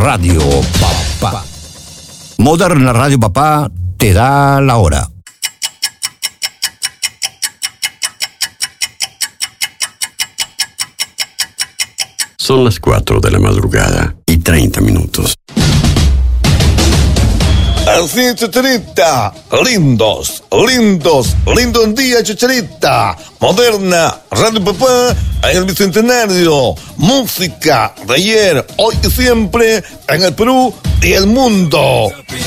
Radio Papá. Moderna Radio Papá te da la hora. Son las 4 de la madrugada y 30 minutos. Así, Chicharita. Lindos, lindo un día, Chicharita. Moderna, Radio Papá, en el Bicentenario. Música de ayer, hoy y siempre, en el Perú y el mundo.